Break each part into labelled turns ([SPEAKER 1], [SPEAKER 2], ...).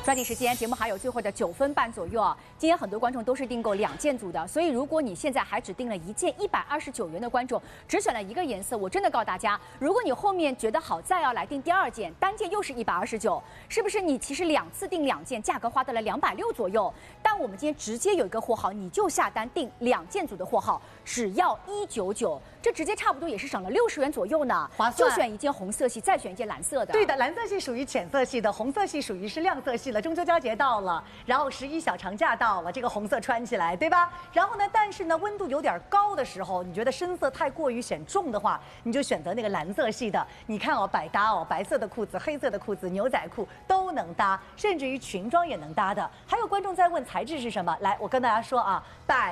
[SPEAKER 1] 抓紧时间，节目还有最后的9分半左右啊！今天很多观众都是订购2件组的，所以如果你现在还只订了1件129元的观众，只选了一个颜色，我真的告诉大家，如果你后面觉得好再要来订第2件，单件又是129，是不是你其实2次订2件，价格花到了260左右？但我们今天直接有一个货号，你就下单订2件组的货号，只要199，这直接差不多也是省了60元左右呢。
[SPEAKER 2] 划算，
[SPEAKER 1] 就选一件红色系，再选一件蓝色的。
[SPEAKER 2] 对的，蓝色系属于浅色系的，红色系属于是亮色系。中秋佳节到了，然后11小长假到了，这个红色穿起来，对吧？然后呢，但是呢，温度有点高的时候，你觉得深色太过于显重的话，你就选择那个蓝色系的。你看哦，百搭哦，白色的裤子、黑色的裤子、牛仔裤都能搭，甚至于裙装也能搭的。还有观众在问材质是什么？来，我跟大家说啊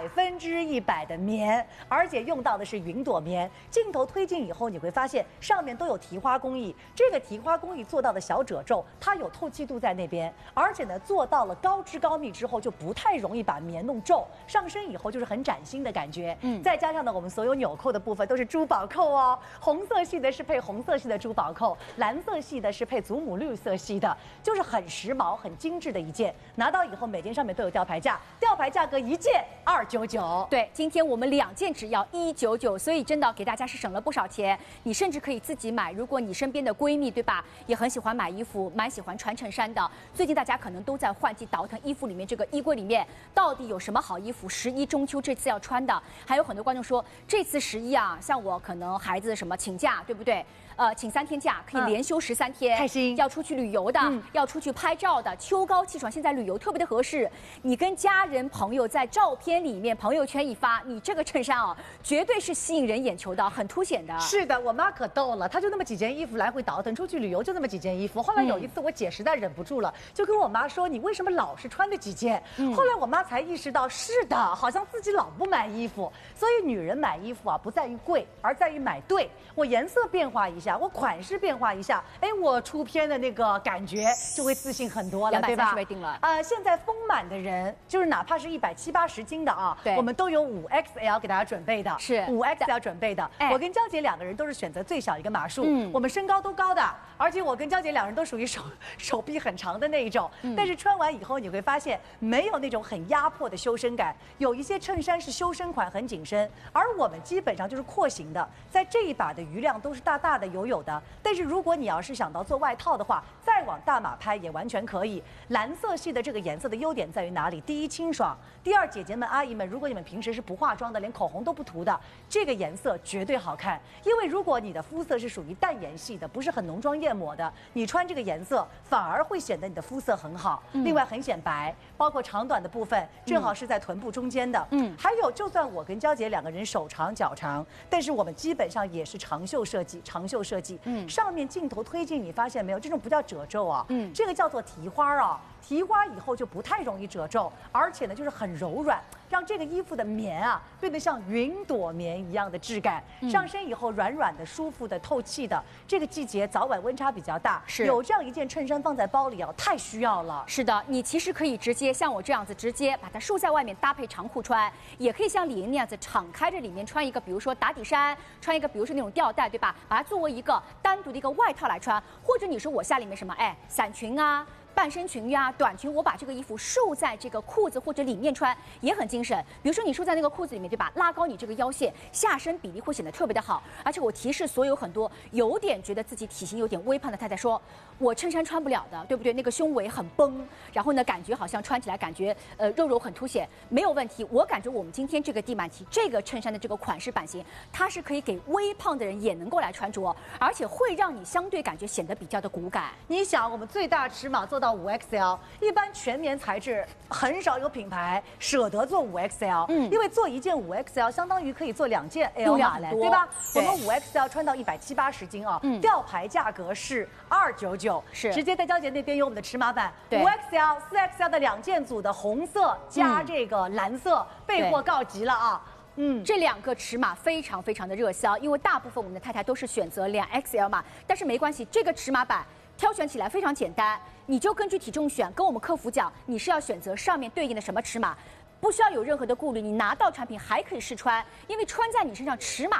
[SPEAKER 2] ，100%的棉，而且用到的是云朵棉。镜头推进以后，你会发现上面都有提花工艺。这个提花工艺做到的小褶皱，它有透气度在那边。而且呢，做到了高织高密之后，就不太容易把棉弄皱。上身以后就是很崭新的感觉。再加上呢，我们所有纽扣的部分都是珠宝扣哦。红色系的是配红色系的珠宝扣，蓝色系的是配祖母绿色系的，就是很时髦、很精致的一件。拿到以后，每件上面都有吊牌价，吊牌价格1件299。
[SPEAKER 1] 对，今天我们2件只要199，所以真的给大家是省了不少钱。你甚至可以自己买，如果你身边的闺蜜对吧，也很喜欢买衣服，蛮喜欢穿衬衫的。最近大家可能都在换季，倒腾衣服里面这个衣柜里面到底有什么好衣服？11中秋这次要穿的，还有很多观众说这次11啊，像我可能孩子什么请假，对不对？请3天假可以连休13天，
[SPEAKER 2] 开心。
[SPEAKER 1] 要出去旅游的，要出去拍照的，秋高气爽，现在旅游特别的合适。你跟家人朋友在照片里面朋友圈一发，你这个衬衫啊，绝对是吸引人眼球的，很凸显的。
[SPEAKER 2] 是的，我妈可逗了，她就那么几件衣服来回倒腾，出去旅游就那么几件衣服。后来有一次我姐实在忍不住了，就跟我妈说：“你为什么老是穿那几件？”后来我妈才意识到，是的，好像自己老不买衣服。所以女人买衣服啊，不在于贵，而在于买对。我颜色变化一下，我款式变化一下，哎，我出片的那个感觉就会自信很多了，对吧？
[SPEAKER 1] 230位定了。
[SPEAKER 2] 现在丰满的人，就是哪怕是170、80斤的啊，我们都有5XL 给大家准备的，
[SPEAKER 1] 是
[SPEAKER 2] 5XL 准备的。我跟娇姐2个人都是选择最小一个码数，我们身高都高的，而且我跟娇姐2人都属于手臂很长的那一种。但是穿完以后你会发现，没有那种很压迫的修身感。有一些衬衫是修身款，很紧身，而我们基本上就是廓形的，在这一把的余量都是大大的有的。但是如果你要是想到做外套的话，再往大码拍也完全可以。蓝色系的这个颜色的优点在于哪里？第一，清爽；第二，姐姐们、阿姨们，如果你们平时是不化妆的，连口红都不涂的，这个颜色绝对好看。因为如果你的肤色是属于淡颜系的，不是很浓妆艳抹的，你穿这个颜色反而会显得你的肤色很好。另外很显白，包括长短的部分正好是在臀部中间的。还有就算我跟娇姐2个人手长脚长，但是我们基本上也是长袖设计。上面镜头推进，你发现没有？这种不叫褶皱啊，这个叫做提花啊。提花以后就不太容易褶皱，而且呢就是很柔软，让这个衣服的棉啊变得像云朵棉一样的质感。上身以后软软的、舒服的、透气的。这个季节早晚温差比较大，有这样一件衬衫放在包里啊，太需要了。
[SPEAKER 1] 是的，你其实可以直接像我这样子，直接把它束在外面搭配长裤穿，也可以像李莹那样子敞开着里面穿一个，比如说打底衫，穿一个比如说那种吊带，对吧？把它作为一个单独的一个外套来穿，或者你说我下里面什么，伞裙啊。半身裙呀、短裙，我把这个衣服束在这个裤子或者里面穿，也很精神。比如说你束在那个裤子里面，对吧？拉高你这个腰线，下身比例会显得特别的好。而且我提示所有很多有点觉得自己体型有点微胖的太太说，我衬衫穿不了的，对不对？那个胸围很崩，然后呢，感觉好像穿起来感觉肉肉很凸显，没有问题。我感觉我们今天这个地满旗这个衬衫的这个款式版型，它是可以给微胖的人也能够来穿着，而且会让你相对感觉显得比较的骨感。
[SPEAKER 2] 你想，我们最大尺码做到5XL，一般全棉材质很少有品牌舍得做5XL，因为做一件5XL相当于可以做2件 L 码嘞，对吧？我们5XL穿到170、80斤啊，吊牌价格是299，直接在娇姐那边有我们的尺码版，5XL、4XL 的2件组的红色加这个蓝色，备货告急了啊！
[SPEAKER 1] 这2个尺码非常的热销，因为大部分我们的太太都是选择2XL 码，但是没关系，这个尺码版挑选起来非常简单，你就根据体重选，跟我们客服讲你是要选择上面对应的什么尺码，不需要有任何的顾虑，你拿到产品还可以试穿，因为穿在你身上尺码